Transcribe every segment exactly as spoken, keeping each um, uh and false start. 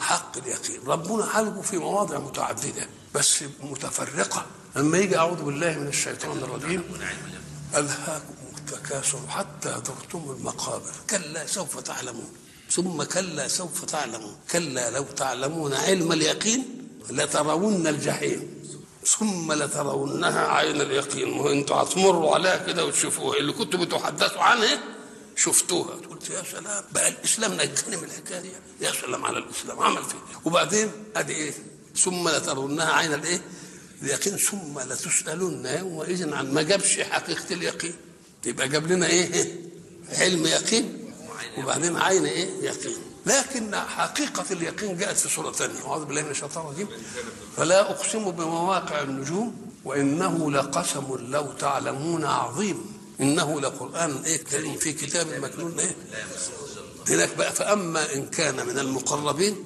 حق اليقين ربنا حلقه في مواضع متعددة بس متفرقة. لما يجي أعوذ بالله من الشيطان الرجيم ألهاكم التكاثر حتى زرتم المقابر كلا سوف تعلمون ثم كلا سوف تعلمون كلا لو تعلمون علم اليقين لترون الجحيم ثم لترونها عين اليقين. ما انتوا هتمروا عليها كده وتشوفوها اللي كنتوا بتحدثوا عنها شفتوها. قلت يا سلام بقى الاسلام نجاني من الحكايه دي. يا سلام على الاسلام عمل فيه. وبعدين ادي ايه ثم لترونها عين الايه اليقين ثم لتسالن يومئذ عن ما جابش حقيقه اليقين. يبقى جاب لنا ايه علم يقين وبعدين عين ايه يقين. لكن حقيقة اليقين جاءت في سورة ثانية. أعوذ بالله من الشيطان الرجيم فلا أقسم بمواقع النجوم وإنه لقسم لو تعلمون عظيم إنه لقرآن إيه كريم في كتاب مكنون إيه هناك بقى. فأما إن كان من المقربين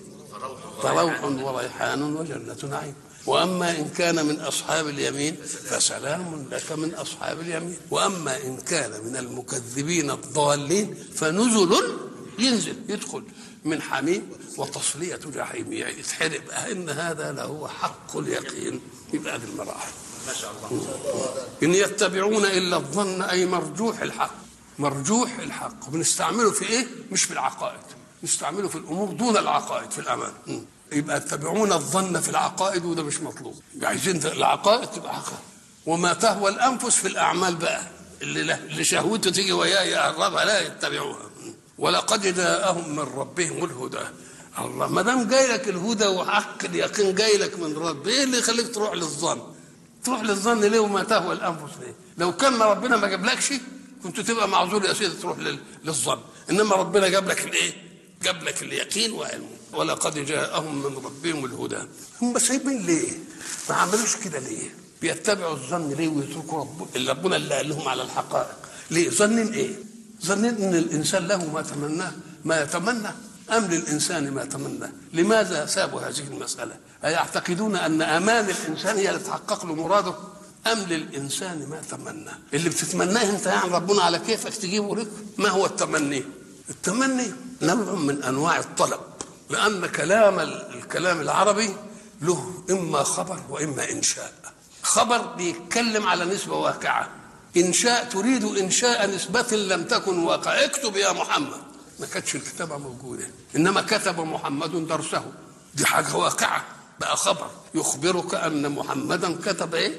فروح وريحان وجنة نعيم وأما إن كان من أصحاب اليمين فسلام لك من أصحاب اليمين وأما إن كان من المكذبين الضالين فنزل ينزل يدخل من حميم وتصلية جحيم يعني يتحرق. إن هذا لهو حق اليقين. يبقى هذه المراحل ما شاء الله. إن يتبعون إلا الظن أي مرجوح الحق. مرجوح الحق بنستعمله في إيه مش في العقائد نستعمله في الأمور دون العقائد في الأمان. يبقى يتبعون الظن في العقائد وده مش مطلوب. عايزين العقائد تبقى حقائد وما تهوى الأنفس في الأعمال بقى اللي, اللي شهوته تيجي وياه يقربها لا يتبعوها. ولقد جاءهم من ربهم الهدى. الله ما دام جاي لك الهدى وحق اليقين جاي لك من رب ايه اللي يخليك تروح للظن؟ تروح للظن ليه وما تهوى الانفس ليه؟ لو كان ربنا ما جابلكش كنت تبقى معذور يا سيدي تروح للظن. انما ربنا جاب لك الايه؟ جاب لك اليقين وعلمه. ولقد جاءهم من ربهم الهدى. هم سايبين ليه؟ ما عملوش كده ليه؟ بيتبعوا الظن ليه ويتركوا رب اللي ربنا اللي قال لهم على الحقائق ليه؟ ظنين ايه؟ ظنين ان الانسان له ما تمناه ما يتمنى ام للانسان ما تمنى. لماذا سابوا هذه المساله؟ أيعتقدون ان امان الانسان هي اللي تحقق له مراده ام للانسان ما تمنى؟ اللي بتتمناه انت يعني ربنا على كيفك تجيبه لك. ما هو التمني؟ التمني نوع من انواع الطلب لان كلام الكلام العربي له اما خبر واما انشاء. خبر بيتكلم على نسبه واقعه. إنشاء تريد إنشاء نسبة لم تكن واقع. اكتب يا محمد ما كانتش الكتابة موجودة إنما كتب محمد درسه. دي حاجة واقعة بقى خبر يخبرك أن محمدا كتب إيه.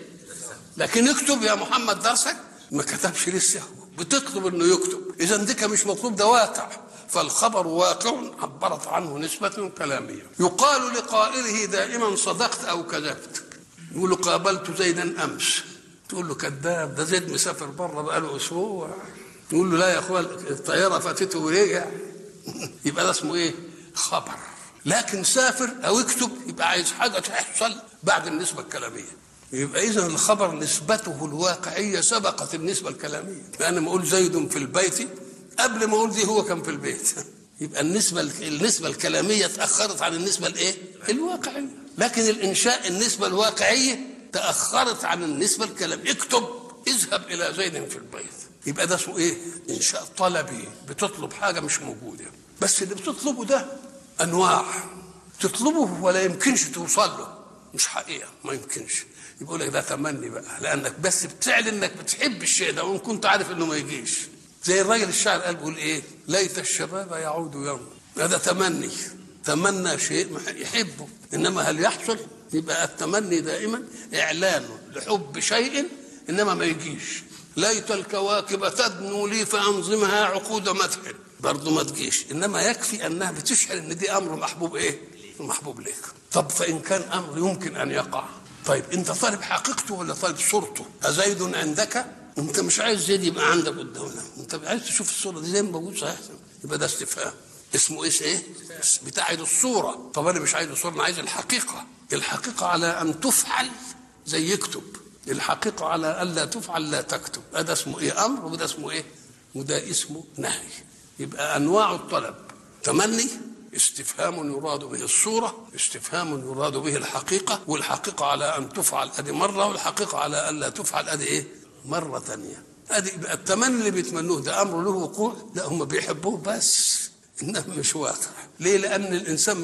لكن اكتب يا محمد درسك ما كتبش لسه بتطلب إنه يكتب. إذا ديك مش مطلوب ده واقع. فالخبر واقع عبرت عنه نسبة كلامية. يقال لقائله دائما صدقت أو كذبت. يقول قابلت زيدا أمس تقول له كذاب ده زيد مسافر بره بقاله اسبوع. يقول له لا يا اخوان الطياره فاتته ورجع. يبقى ده اسمه ايه خبر. لكن سافر او اكتب يبقى عايز حاجه تحصل بعد النسبه الكلاميه. يبقى اذا الخبر نسبته الواقعيه سبقت النسبه الكلاميه. لان ما اقول زيد في البيت قبل ما اقول دي هو كان في البيت. يبقى النسبه النسبه الكلاميه تاخرت عن النسبه الايه الواقعيه. لكن الانشاء النسبه الواقعيه تأخرت عن النسبة الكلام. اكتب اذهب إلى زيد في البيت. يبقى ده اسمه إيه؟ إنشاء طلبي. بتطلب حاجة مش موجودة. بس اللي بتطلبه ده أنواع. تطلبه ولا يمكنش توصل له. مش حقيقة ما يمكنش. يقول لك ده تمني بقى لأنك بس بتعلن إنك بتحب الشيء ده وإن كنت عارف إنه ما يجيش. زي الراجل الشاعر قال بيقول إيه؟ ليت الشباب يعود يوم. هذا تمني. تمنى شيء يحبه إنما هل يحصل؟ يبقى التمني دائما إعلان لحب شيء إنما ما يجيش. ليت الكواكب تدنو لي فأنظمها عقود مدح برضو ما تجيش. إنما يكفي أنها بتشعر إن دي أمر محبوب إيه محبوب ليك. طب فإن كان أمر يمكن أن يقع طيب أنت طالب حقيقته ولا طالب صورته؟ أزيد عندك؟ أنت مش عايز زيد يبقى عندك قدامنا. أنت عايز تشوف الصورة دي زي ما موجود صحيح. يبقى ده استفهام اسمه ايش ايه بتاعد الصورة. طب انا مش عايز الصورة انا عايز الحقيقة. الحقيقة على ان تفعل زي يكتب. الحقيقة على الا تفعل لا تكتب. هذا اسمه ايه امر وده اسمه ايه وده اسمه نهي. يبقى انواع الطلب تمني استفهام يراد به الصورة استفهام يراد به الحقيقة. والحقيقة على ان تفعل ادي مرة والحقيقة على الا تفعل ادي ايه مرة ثانية. ادي التمني اللي بيتمنوه ده امر له وقوع لا هم بيحبوه بس إنه مش واقع. ليه؟ لأن الإنسان